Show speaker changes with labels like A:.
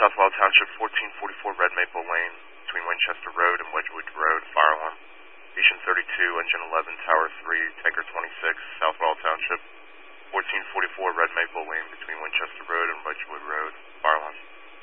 A: Southwell Township, 1444 Red Maple Lane, between Winchester Road and Wedgewood Road, fire alarm. Station 32, Engine 11, Tower 3, Taker 26, Southwell Township, 1444 Red Maple Lane, between Winchester Road and Wedgewood Road, fire alarm.